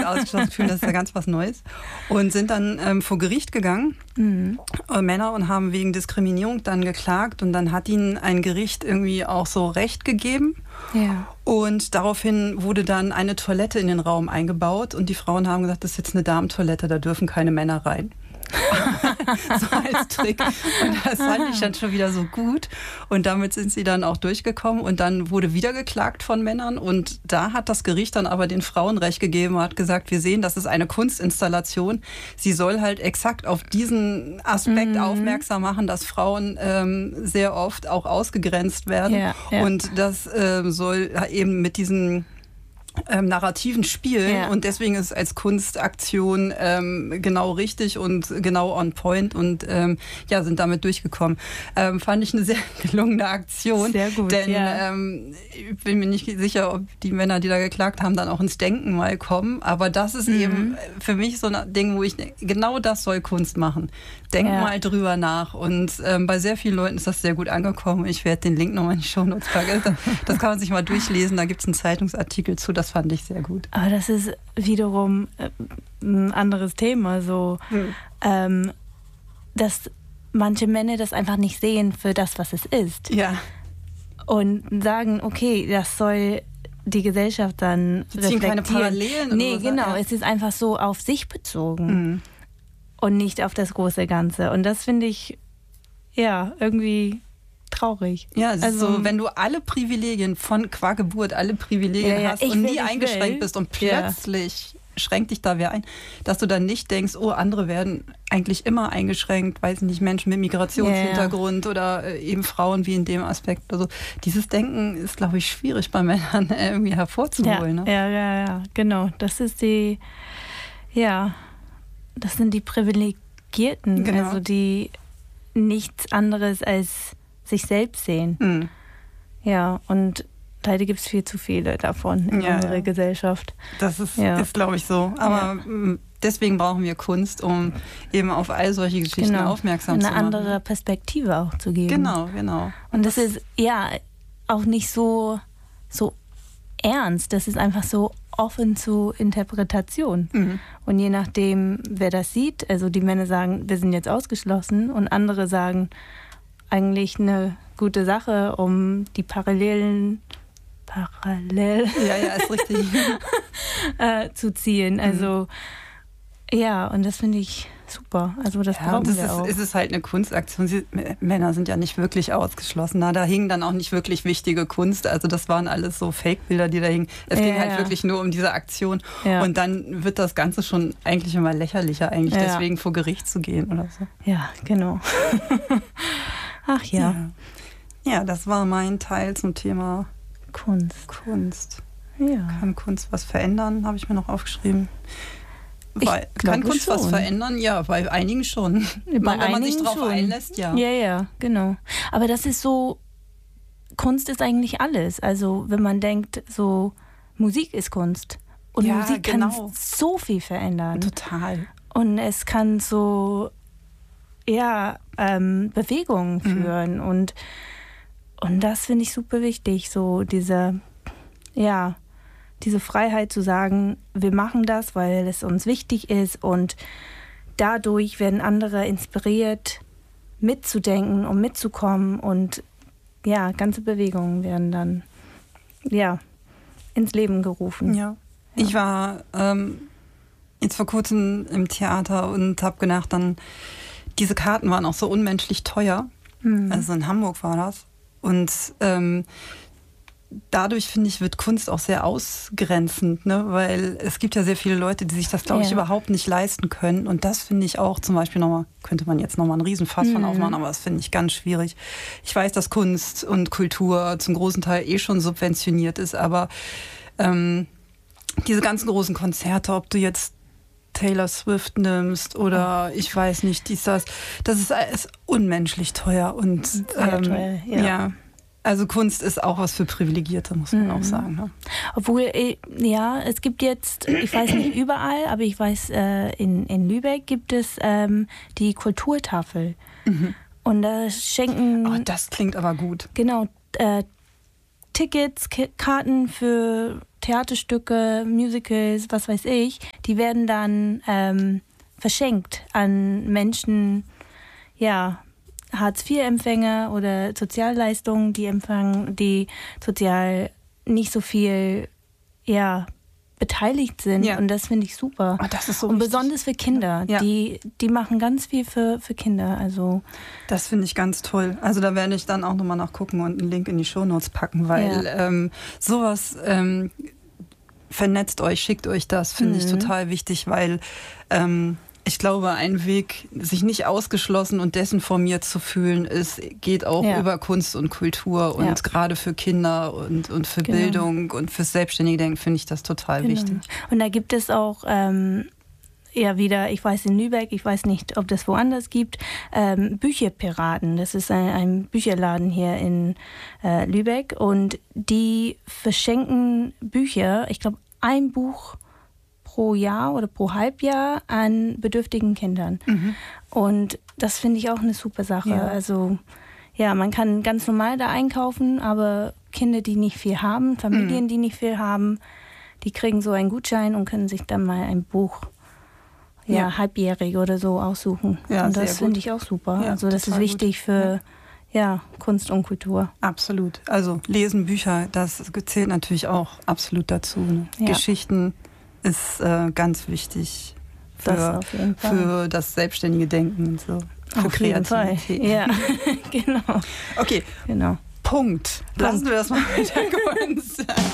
ausgeschlossen fühlen, das ist ja ganz was Neues. Und sind dann vor Gericht gegangen, Männer, und haben wegen Diskriminierung dann geklagt. Und dann hat ihnen ein Gericht irgendwie auch so Recht gegeben. Ja. Und daraufhin wurde dann eine Toilette in den Raum eingebaut. Und die Frauen haben gesagt, das ist jetzt eine Damentoilette, da dürfen keine Männer rein. So als Trick. Und das fand ich dann schon wieder so gut. Und damit sind sie dann auch durchgekommen. Und dann wurde wieder geklagt von Männern. Und da hat das Gericht dann aber den Frauen Recht gegeben und hat gesagt, wir sehen, das ist eine Kunstinstallation. Sie soll halt exakt auf diesen Aspekt aufmerksam machen, dass Frauen sehr oft auch ausgegrenzt werden. Ja, ja. Und das soll eben mit diesen narrativen Spielen, Ja. und deswegen ist es als Kunstaktion genau richtig und genau on point und sind damit durchgekommen. Fand ich eine sehr gelungene Aktion. Sehr gut, denn ja. Ich bin mir nicht sicher, ob die Männer, die da geklagt haben, dann auch ins Denken mal kommen. Aber das ist eben für mich so ein Ding, wo ich genau das soll Kunst machen. Denk mal drüber nach. Und bei sehr vielen Leuten ist das sehr gut angekommen. Ich werde den Link nochmal in die Shownotes packen. Das kann man sich mal durchlesen. Da gibt es einen Zeitungsartikel zu. Das fand ich sehr gut. Aber das ist wiederum ein anderes Thema, so, dass manche Männer das einfach nicht sehen für das, was es ist. Ja. Und sagen, okay, das soll die Gesellschaft dann Sie ziehen keine reflektieren. Parallelen. Nee, oder so. genau. Ja. Es ist einfach so auf sich bezogen und nicht auf das große Ganze. Und das finde ich, irgendwie traurig. Ja, es ist Also, so, wenn du alle Privilegien qua Geburt, alle Privilegien hast und nie eingeschränkt bist und plötzlich schränkt dich da wer ein, dass du dann nicht denkst, oh, andere werden eigentlich immer eingeschränkt, weiß nicht, Menschen mit Migrationshintergrund oder eben Frauen wie in dem Aspekt. Also dieses Denken ist, glaube ich, schwierig bei Männern irgendwie hervorzuholen. Ne? Ja, genau. Das ist das sind die Privilegierten, Genau. also die nichts anderes als sich selbst sehen. Ja, und leider gibt es viel zu viele davon in unserer Gesellschaft. Das ist glaube ich, so. Aber deswegen brauchen wir Kunst, um eben auf all solche Geschichten aufmerksam zu machen. Eine andere Perspektive auch zu geben. Genau. Und das ist auch nicht so ernst. Das ist einfach so offen zu Interpretation. Und je nachdem, wer das sieht, also die Männer sagen, wir sind jetzt ausgeschlossen, und andere sagen, eigentlich eine gute Sache, um die parallel ist richtig. zu ziehen. Also und das finde ich super. Also das brauchen wir auch. Es ist halt eine Kunstaktion. Männer sind ja nicht wirklich ausgeschlossen. Da hingen dann auch nicht wirklich wichtige Kunst. Also das waren alles so Fake-Bilder, die da hingen. Es ging halt wirklich nur um diese Aktion. Ja. Und dann wird das Ganze schon eigentlich immer lächerlicher, deswegen vor Gericht zu gehen oder so. Ja, genau. Ach ja. Ja, das war mein Teil zum Thema Kunst. Ja. Kann Kunst was verändern, habe ich mir noch aufgeschrieben. Kann Kunst schon was verändern? Ja, bei einigen schon. Wenn man sich drauf einlässt, ja. Ja, genau. Aber das ist so, Kunst ist eigentlich alles. Also wenn man denkt, so Musik ist Kunst. Und Musik kann so viel verändern. Total. Und es kann so, Bewegungen führen. Und das finde ich super wichtig, so diese Freiheit zu sagen, wir machen das, weil es uns wichtig ist, und dadurch werden andere inspiriert, mitzudenken und mitzukommen, und ganze Bewegungen werden dann ins Leben gerufen. Ja. Ich war jetzt vor kurzem im Theater und habe gedacht, diese Karten waren auch so unmenschlich teuer. Also in Hamburg war das. Und dadurch, finde ich, wird Kunst auch sehr ausgrenzend, ne? Weil es gibt ja sehr viele Leute, die sich das, glaube ich, überhaupt nicht leisten können. Und das finde ich auch zum Beispiel könnte man jetzt nochmal einen Riesenfass von aufmachen, aber das finde ich ganz schwierig. Ich weiß, dass Kunst und Kultur zum großen Teil schon subventioniert ist, aber diese ganzen großen Konzerte, ob du jetzt Taylor Swift nimmst oder ich weiß nicht, das ist unmenschlich teuer. Und sehr teuer, ja. Also Kunst ist auch was für Privilegierte, muss man auch sagen. Ne? Obwohl, es gibt jetzt, ich weiß nicht überall, aber ich weiß, in Lübeck gibt es die Kulturtafel. Und da schenken... Oh, das klingt aber gut. Genau, Tickets, Karten für Theaterstücke, Musicals, was weiß ich, die werden dann verschenkt an Menschen, ja, Hartz-IV-Empfänger oder Sozialleistungen, die empfangen, die sozial nicht so viel, ja, beteiligt sind. Ja. Und das finde ich super. Oh, das ist so und wichtig. besonders für Kinder. Ja. Die machen ganz viel für Kinder. Also Das finde ich ganz toll. Also da werde ich dann auch nochmal nachgucken und einen Link in die Shownotes packen, weil sowas vernetzt euch, schickt euch das, finde ich total wichtig, weil ich glaube, ein Weg, sich nicht ausgeschlossen und desinformiert zu fühlen, geht auch über Kunst und Kultur und gerade für Kinder und für Bildung und fürs selbstständige Denken finde ich das total wichtig. Und da gibt es auch wieder, ich weiß in Lübeck, ich weiß nicht, ob das woanders gibt, Bücherpiraten. Das ist ein Bücherladen hier in Lübeck und die verschenken Bücher, ich glaube ein Buch pro Jahr oder pro Halbjahr an bedürftigen Kindern. Und das finde ich auch eine super Sache. Ja. Also ja, man kann ganz normal da einkaufen, aber Kinder, die nicht viel haben, Familien, die nicht viel haben, die kriegen so einen Gutschein und können sich dann mal ein Buch halbjährig oder so aussuchen. Ja, und das finde ich auch super. Ja, also das ist total wichtig für Kunst und Kultur. Absolut. Also lesen, Bücher, das zählt natürlich auch absolut dazu. Ne? Ja. Geschichten ist ganz wichtig Das für das selbstständige Denken und so. Für auf jeden Fall. Kreativität. Ja, genau. Okay, Genau. Punkt. Lassen wir das mal hinter uns.